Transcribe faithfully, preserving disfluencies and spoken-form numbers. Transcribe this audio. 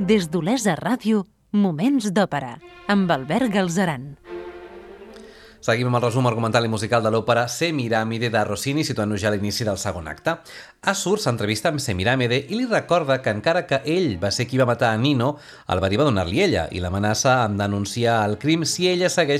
Des d'Olesa Ràdio, Moments d'Òpera, amb Albert Galzeran. Seguim amb el resum argumental i musical de l'òpera Semiramide de Rossini, situant-nos ja a l'inici del segon acte. Assur s'entrevista amb Semiramide i li recorda que encara que ell va ser qui va matar a Nino, el verí va donar-li ella i l'amenaça amb denunciar el crim si ella segueix